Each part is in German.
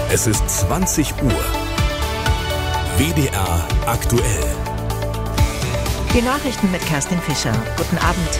Es ist 20 Uhr. WDR aktuell. Die Nachrichten mit Kerstin Fischer. Guten Abend.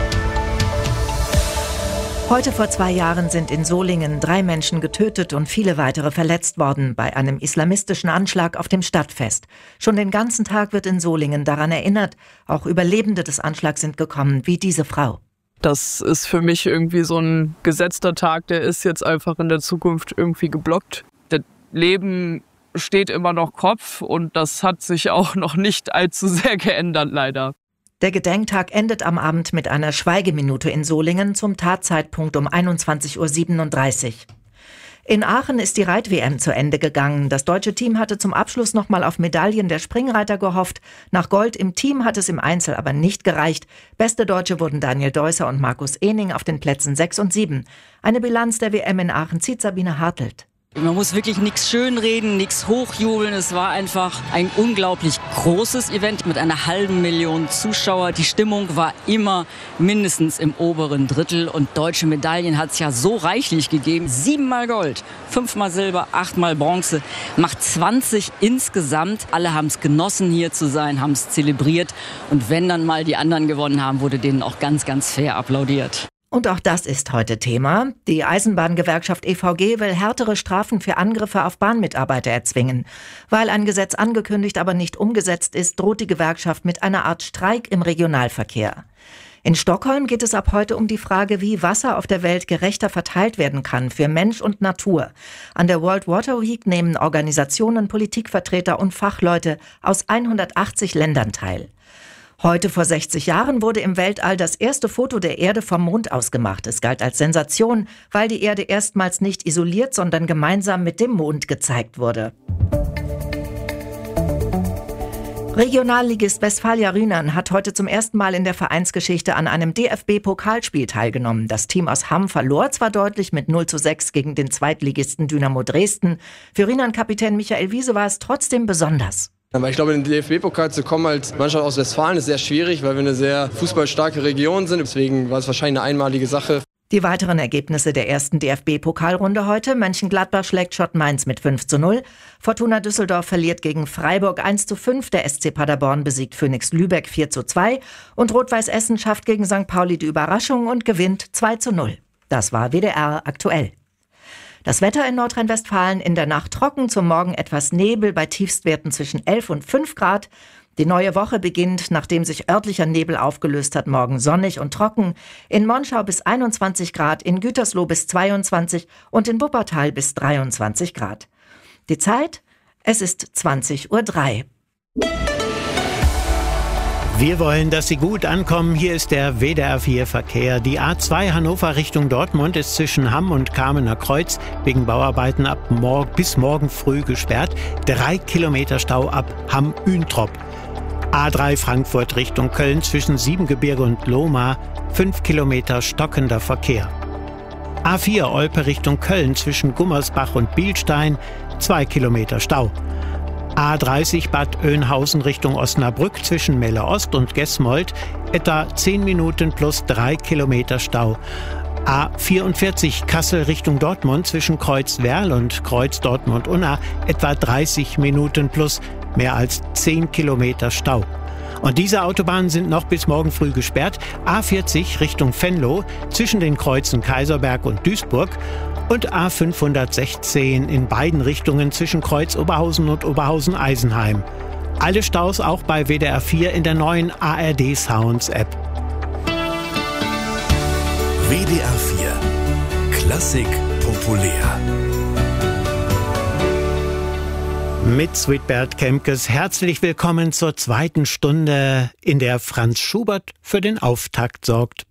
Heute vor 2 Jahren sind in Solingen 3 Menschen getötet und viele weitere verletzt worden bei einem islamistischen Anschlag auf dem Stadtfest. Schon den ganzen Tag wird in Solingen daran erinnert. Auch Überlebende des Anschlags sind gekommen, wie diese Frau. Das ist für mich irgendwie so ein gesetzter Tag, der ist jetzt einfach in der Zukunft irgendwie geblockt. Das Leben steht immer noch Kopf und das hat sich auch noch nicht allzu sehr geändert, leider. Der Gedenktag endet am Abend mit einer Schweigeminute in Solingen zum Tatzeitpunkt um 21:37 Uhr. In Aachen ist die Reit-WM zu Ende gegangen. Das deutsche Team hatte zum Abschluss nochmal auf Medaillen der Springreiter gehofft. Nach Gold im Team hat es im Einzel aber nicht gereicht. Beste Deutsche wurden Daniel Deusser und Markus Ehning auf den Plätzen 6 und 7. Eine Bilanz der WM in Aachen zieht Sabine Hartelt. Man muss wirklich nichts schönreden, nichts hochjubeln. Es war einfach ein unglaublich großes Event mit einer 500.000 Zuschauer. Die Stimmung war immer mindestens im oberen Drittel. Und deutsche Medaillen hat es ja so reichlich gegeben. 7-mal Gold, 5-mal Silber, 8-mal Bronze. Macht 20 insgesamt. Alle haben es genossen, hier zu sein, haben es zelebriert. Und wenn dann mal die anderen gewonnen haben, wurde denen auch ganz, ganz fair applaudiert. Und auch das ist heute Thema. Die Eisenbahngewerkschaft EVG will härtere Strafen für Angriffe auf Bahnmitarbeiter erzwingen. Weil ein Gesetz angekündigt, aber nicht umgesetzt ist, droht die Gewerkschaft mit einer Art Streik im Regionalverkehr. In Stockholm geht es ab heute um die Frage, wie Wasser auf der Welt gerechter verteilt werden kann für Mensch und Natur. An der World Water Week nehmen Organisationen, Politikvertreter und Fachleute aus 180 Ländern teil. Heute vor 60 Jahren wurde im Weltall das erste Foto der Erde vom Mond aus gemacht. Es galt als Sensation, weil die Erde erstmals nicht isoliert, sondern gemeinsam mit dem Mond gezeigt wurde. Regionalligist Westfalia Rhynern hat heute zum ersten Mal in der Vereinsgeschichte an einem DFB-Pokalspiel teilgenommen. Das Team aus Hamm verlor zwar deutlich mit 0:6 gegen den Zweitligisten Dynamo Dresden. Für Rhynern-Kapitän Michael Wiese war es trotzdem besonders. Aber ich glaube, in den DFB-Pokal zu kommen als Mannschaft aus Westfalen ist sehr schwierig, weil wir eine sehr fußballstarke Region sind. Deswegen war es wahrscheinlich eine einmalige Sache. Die weiteren Ergebnisse der ersten DFB-Pokalrunde heute. Mönchengladbach schlägt Schott Mainz mit 5:0. Fortuna Düsseldorf verliert gegen Freiburg 1:5. Der SC Paderborn besiegt Phönix Lübeck 4:2. Und Rot-Weiß Essen schafft gegen St. Pauli die Überraschung und gewinnt 2:0. Das war WDR aktuell. Das Wetter in Nordrhein-Westfalen: in der Nacht trocken, zum Morgen etwas Nebel bei Tiefstwerten zwischen 11 und 5 Grad. Die neue Woche beginnt, nachdem sich örtlicher Nebel aufgelöst hat, morgen sonnig und trocken. In Monschau bis 21 Grad, in Gütersloh bis 22 und in Wuppertal bis 23 Grad. Die Zeit: es ist 20:03 Uhr. Wir wollen, dass Sie gut ankommen. Hier ist der WDR 4 Verkehr. Die A2 Hannover Richtung Dortmund ist zwischen Hamm und Kamener Kreuz wegen Bauarbeiten bis morgen früh gesperrt. 3 Kilometer Stau ab Hamm-Üntrop. A3 Frankfurt Richtung Köln zwischen Siebengebirge und Lohmar. 5 Kilometer stockender Verkehr. A4 Olpe Richtung Köln zwischen Gummersbach und Bielstein. 2 Kilometer Stau. A30 Bad Oeynhausen Richtung Osnabrück zwischen Melle-Ost und Gesmold etwa 10 Minuten plus 3 Kilometer Stau. A44 Kassel Richtung Dortmund zwischen Kreuz-Werl und Kreuz-Dortmund-Unna etwa 30 Minuten plus mehr als 10 Kilometer Stau. Und diese Autobahnen sind noch bis morgen früh gesperrt. A40 Richtung Venlo zwischen den Kreuzen Kaiserberg und Duisburg und A516 in beiden Richtungen zwischen Kreuz Oberhausen und Oberhausen-Eisenheim. Alle Staus auch bei WDR 4 in der neuen ARD Sounds App. WDR 4 Klassik populär. Mit Sweetbert Kemkes herzlich willkommen zur zweiten Stunde, in der Franz Schubert für den Auftakt sorgt.